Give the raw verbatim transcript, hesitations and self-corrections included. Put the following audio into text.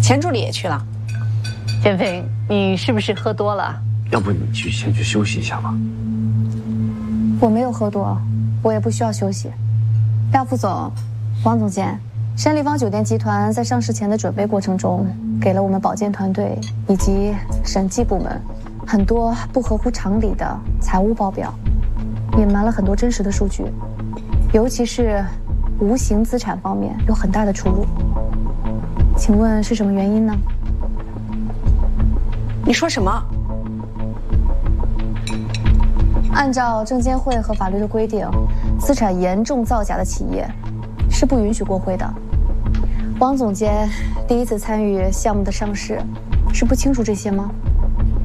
钱助理也去了。 建飞，你是不是喝多了？ 要不你去先去休息一下吧。 我没有喝多，我也不需要休息。廖副总，王总监，山立方酒店集团在上市前的准备过程中，给了我们保监团队以及审计部门很多不合乎常理的财务报表，隐瞒了很多真实的数据，尤其是无形资产方面有很大的出入。请问是什么原因呢？ 你说什么？ 按照证监会和法律的规定，资产严重造假的企业是不允许过会的。王总监第一次参与项目的上市，是不清楚这些吗？